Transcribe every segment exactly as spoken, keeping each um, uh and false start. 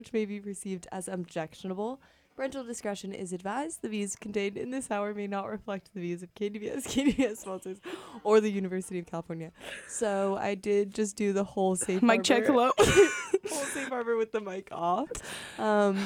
which may be perceived as objectionable. Parental discretion is advised. The views contained in this hour may not reflect the views of K D B S, K D B S sponsors, or the University of California. So I did just do the whole safe Mic check, hello. whole safe harbor with the mic off. Um,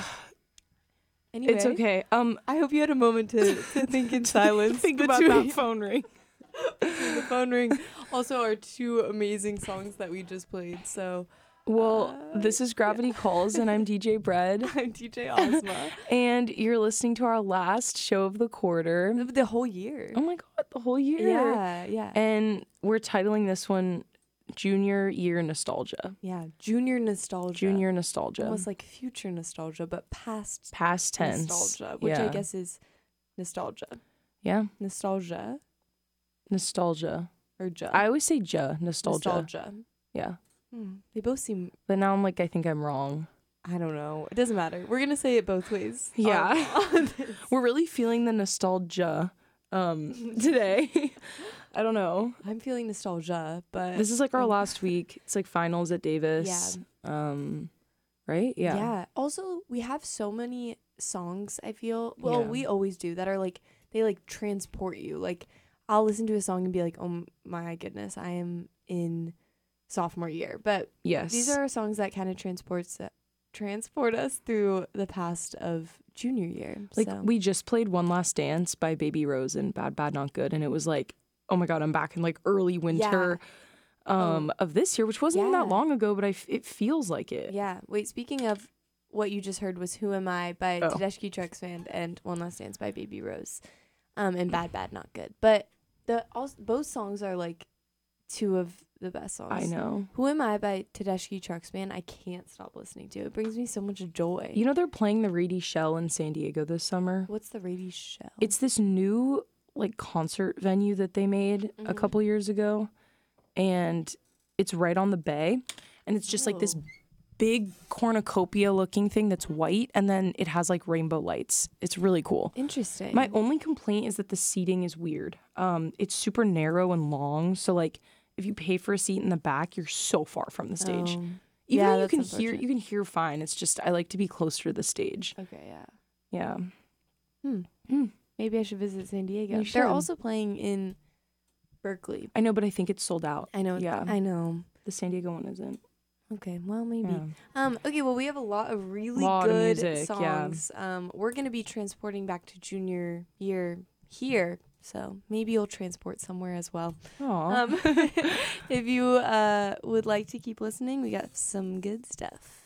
anyway, It's okay. Um, I hope you had a moment to, to think in silence. think about between- that phone ring. between the phone ring. Also, our two amazing songs that we just played. So. Well, Uh, this is Gravity Calls, and I'm D J Bread. I'm D J Ozma. And you're listening to our last show of the quarter. The, the whole year. Oh my god, the whole year. Yeah, yeah. And we're titling this one Junior Year Nostalgia. Yeah, junior nostalgia. Junior Nostalgia. Almost like future nostalgia, but past Past tense. nostalgia, which I Yeah. guess is nostalgia. Yeah. Nostalgia Nostalgia. or ja. I always say ja, nostalgia. Nostalgia. Yeah. Hmm. They both seem, But now I'm like, I think I'm wrong. I don't know. It doesn't matter. We're going to say it both ways. on- Yeah. on this. We're really feeling the nostalgia um, today. I don't know. I'm feeling nostalgia, but. This is like our um, last week. It's like finals at Davis. Yeah. Um, right? Yeah. Yeah. Also, we have so many songs, I feel. Well, Yeah. we always do that are like, they like transport you. Like, I'll listen to a song and be like, oh my goodness, I am in sophomore year. But Yes. these are songs that kind of transports transport us through the past of junior year. like so. we just played One Last Dance by Baby Rose and Bad Bad Not Good, and it was like, oh my god, I'm back in like early winter um of this year, which wasn't even that Yeah. long ago, but I f- it feels like it. Yeah. Wait, speaking of what you just heard was Who Am I by Oh. Tedeschi Trucks Band and One Last Dance by Baby Rose. Um, and Bad Bad Not Good. But the also, both songs are like two of the best songs. I know. Who Am I by Tedeschi Trucks Band, I can't stop listening to. It brings me so much joy. You know they're playing the Rady Shell in San Diego this summer. What's the Rady Shell? It's this new like concert venue that they made a Mhm. couple years ago, and it's right on the bay, and it's just like this Oh. big cornucopia looking thing that's white, and then it has like rainbow lights. It's really cool. Interesting. My only complaint is that the seating is weird. Um, it's super narrow and long, so like if you pay for a seat in the back, you're so far from the stage. Um, Even yeah, though you that's can hear, unfortunate. you can hear fine. It's just I like to be closer to the stage. okay, yeah. Yeah. Hmm. Hmm. Maybe I should visit San Diego. You They're should. also playing in Berkeley. I know, but I think it's sold out. I know. Yeah. I know. The San Diego one isn't. Okay, well, maybe. Yeah. Um, okay, well, we have a lot of really Lot of good music, yeah. songs. Um, we're going to be transporting back to junior year here, so maybe you'll transport somewhere as well. Aw. Um, if you uh, would like to keep listening, we got some good stuff.